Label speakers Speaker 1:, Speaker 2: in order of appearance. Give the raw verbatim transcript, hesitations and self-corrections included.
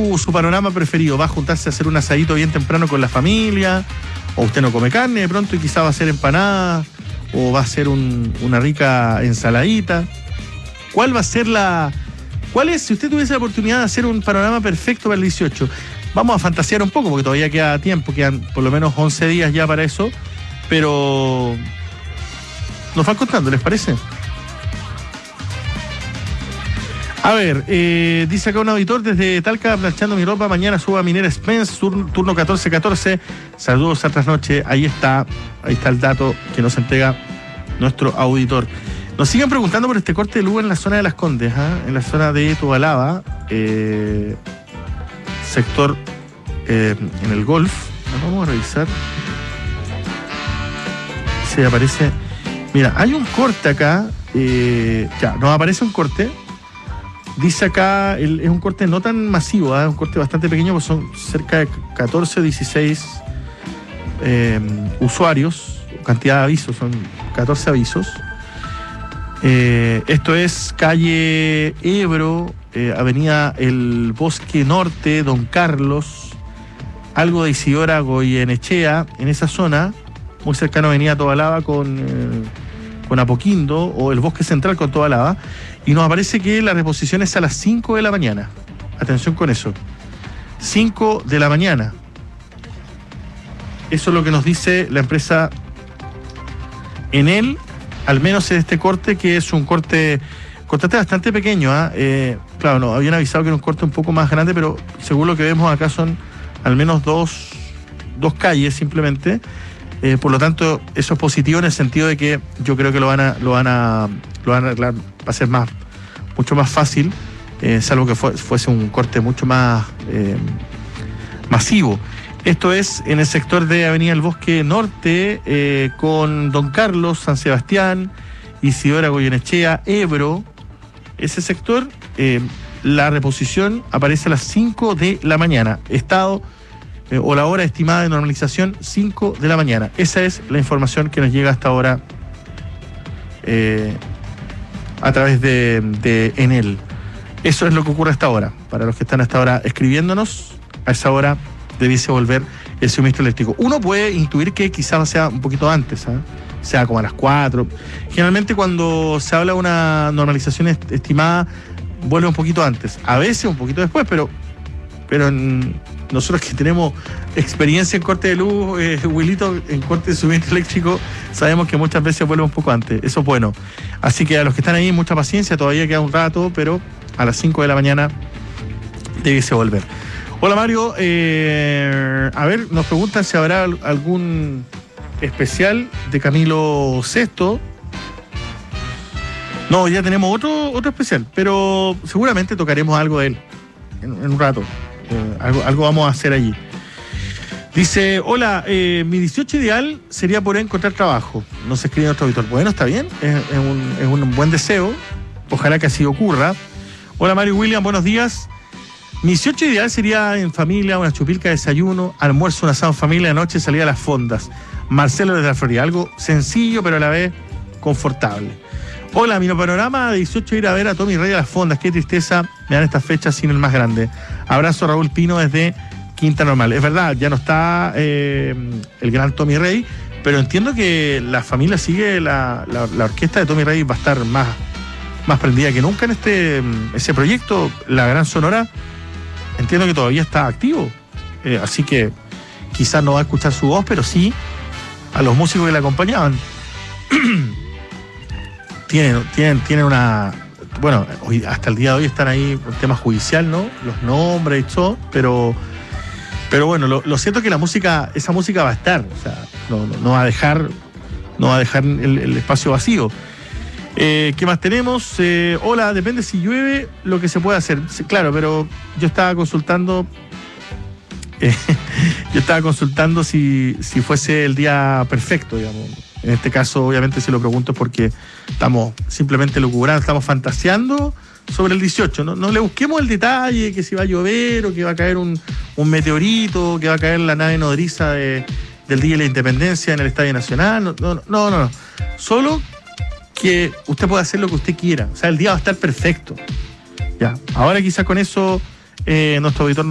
Speaker 1: su, su panorama preferido? ¿Va a juntarse a hacer un asadito bien temprano con la familia? ¿O usted no come carne de pronto y quizá va a hacer empanadas? ¿O va a hacer un, una rica ensaladita? ¿Cuál va a ser la... ¿Cuál es, si usted tuviese la oportunidad de hacer un panorama perfecto para el dieciocho? Vamos a fantasear un poco porque todavía queda tiempo, quedan por lo menos once días ya para eso, pero nos van contando, ¿les parece? A ver, eh, dice acá un auditor desde Talca, planchando mi ropa, mañana subo a Minera Spence, turno, turno catorce catorce, saludos a trasnoche, ahí está, ahí está el dato que nos entrega nuestro auditor. Nos siguen preguntando por este corte de luz en la zona de Las Condes, ¿eh? En la zona de Tobalaba, eh, sector eh, en el Golf. Vamos a revisar si aparece. Mira, hay un corte acá, eh, ya, nos aparece un corte. Dice acá, el, es un corte no tan masivo, ¿eh? Un corte bastante pequeño, pues son cerca de catorce o dieciséis eh, usuarios, cantidad de avisos, son catorce avisos. Eh, esto es calle Ebro, eh, avenida El Bosque Norte, Don Carlos, algo de Isidora Goyenechea, en esa zona, muy cercano a avenida Tobalaba con, eh, con Apoquindo, o el Bosque Central con Tobalaba, y nos aparece que la reposición es a las cinco de la mañana. Atención con eso. cinco de la mañana. Eso es lo que nos dice la empresa Enel, al menos en este corte, que es un corte, corte bastante pequeño. ¿eh? Eh, claro, no, habían avisado que era un corte un poco más grande, pero según lo que vemos acá son al menos dos, dos calles simplemente. Eh, por lo tanto, eso es positivo en el sentido de que yo creo que lo van a, lo van a, lo van a arreglar, va a ser más, mucho más fácil, eh, salvo que fue, fuese un corte mucho más eh, masivo. Esto es en el sector de Avenida El Bosque Norte, eh, con Don Carlos, San Sebastián, Isidora Goyenechea, Ebro. Ese sector, eh, la reposición aparece a las cinco de la mañana. Estado eh, o la hora estimada de normalización, cinco de la mañana. Esa es la información que nos llega hasta ahora eh, a través de, de Enel. Eso es lo que ocurre hasta ahora. Para los que están hasta ahora escribiéndonos, a esa hora debiese volver el suministro eléctrico. Uno puede intuir que quizás sea un poquito antes, ¿eh? Sea como a las cuatro. Generalmente cuando se habla de una normalización est- estimada, vuelve un poquito antes. A veces un poquito después, pero, pero en, nosotros que tenemos experiencia en corte de luz, eh, Wilito, en corte de suministro eléctrico, sabemos que muchas veces vuelve un poco antes. Eso es bueno. Así que a los que están ahí, mucha paciencia, todavía queda un rato, pero a las cinco de la mañana debiese volver. Hola Mario, eh, a ver, nos preguntan si habrá algún especial de Camilo Sesto. No, ya tenemos otro otro especial, pero seguramente tocaremos algo de él en, en un rato. Eh, algo, algo vamos a hacer allí. Dice, hola, eh, mi dieciocho ideal sería poder encontrar trabajo. Nos escribe nuestro auditor. Bueno, está bien, es, es, un, es un buen deseo. Ojalá que así ocurra. Hola Mario y William, buenos días. Mi dieciocho ideal sería en familia, una chupilca de desayuno, almuerzo, un asado en familia, de noche salida a las fondas. Marcelo desde la Florida, algo sencillo pero a la vez confortable. Hola, mi panorama de dieciocho ir a ver a Tommy Rey a las fondas. Qué tristeza me dan estas fechas sin el más grande. Abrazo, Raúl Pino desde Quinta Normal. Es verdad, ya no está eh, el gran Tommy Rey, pero entiendo que la familia sigue, la, la, la orquesta de Tommy Rey va a estar más, más prendida que nunca en este ese proyecto, la Gran Sonora. Entiendo que todavía está activo, eh, así que quizás no va a escuchar su voz, pero sí a los músicos que le acompañaban. tienen, tienen, tienen una... Bueno, hoy, hasta el día de hoy están ahí un tema judicial, ¿no? Los nombres y todo, pero, pero bueno, lo, lo cierto es que la música, esa música va a estar, o sea, no, no, no va a dejar, no va a dejar el, el espacio vacío. Eh, ¿Qué más tenemos? Eh, hola, depende si llueve, lo que se puede hacer. Sí, claro, pero yo estaba consultando, eh, yo estaba consultando si, si fuese el día perfecto, digamos. En este caso, obviamente, si lo pregunto es porque estamos simplemente lucubrando, estamos fantaseando sobre el dieciocho. No, no le busquemos el detalle, que si va a llover o que va a caer un, un meteorito, que va a caer la nave nodriza de, del Día de la Independencia en el Estadio Nacional. No, no, no, no. no. Solo que usted puede hacer lo que usted quiera. O sea, el día va a estar perfecto. Ya. Ahora quizás con eso eh, nuestro auditor